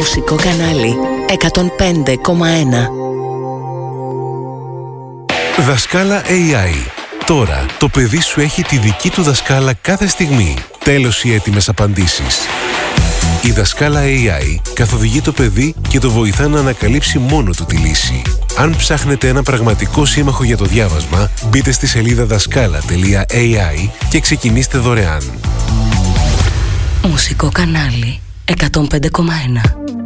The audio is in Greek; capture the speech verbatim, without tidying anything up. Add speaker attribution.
Speaker 1: Μουσικό κανάλι εκατόν πέντε κόμμα ένα.
Speaker 2: Δασκάλα έι άι. Τώρα το παιδί σου έχει τη δική του δασκάλα κάθε στιγμή. Τέλος οι έτοιμες απαντήσεις. Η δασκάλα έι άι καθοδηγεί το παιδί και το βοηθά να ανακαλύψει μόνο του τη λύση. Αν ψάχνετε ένα πραγματικό σύμμαχο για το διάβασμα, μπείτε στη σελίδα δασκάλα τελεία έι άι και ξεκινήστε δωρεάν.
Speaker 1: Μουσικό κανάλι εκατόν πέντε κόμμα ένα.